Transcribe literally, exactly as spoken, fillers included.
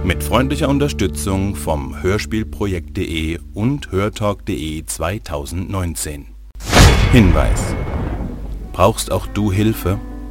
Mit freundlicher Unterstützung vom Hörspielprojekt punkt de und hörtalk punkt de zweitausendneunzehn. Hinweis: Brauchst auch du Hilfe?